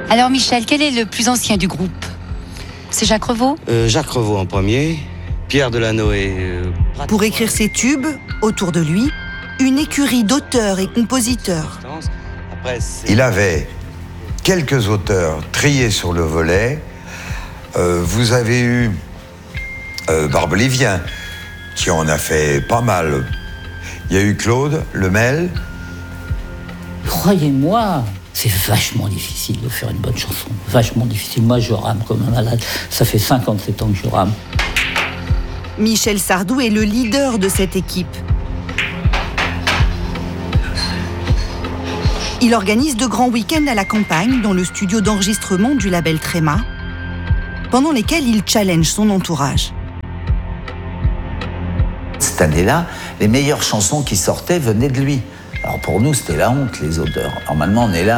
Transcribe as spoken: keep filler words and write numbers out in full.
Alors Michel, quel est le plus ancien du groupe? C'est Jacques Revaux? euh, Jacques Revaux en premier, Pierre Delanoë. Euh, Pour écrire ses tubes, autour de lui, une écurie d'auteurs et compositeurs. Après, Il avait quelques auteurs triés sur le volet. Euh, vous avez eu euh, Barbelivien, qui en a fait pas mal. Il y a eu Claude Lemel. Croyez-moi, c'est vachement difficile de faire une bonne chanson. Vachement difficile. Moi, je rame comme un malade. Ça fait cinquante-sept ans que je rame. Michel Sardou est le leader de cette équipe. Il organise de grands week-ends à la campagne dans le studio d'enregistrement du label Tréma, pendant lesquels il challenge son entourage. Cette année-là, les meilleures chansons qui sortaient venaient de lui. Alors pour nous, c'était la honte, les auteurs. Normalement, on est là